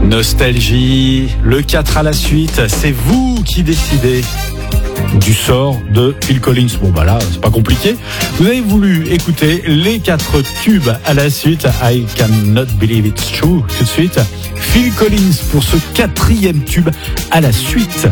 Nostalgie, le 4 à la suite, c'est vous qui décidez du sort de Phil Collins. Bon bah là, c'est pas compliqué. Vous avez voulu écouter les 4 tubes à la suite. I Cannot Believe It's True tout de suite. Phil Collins pour ce 4e tube à la suite.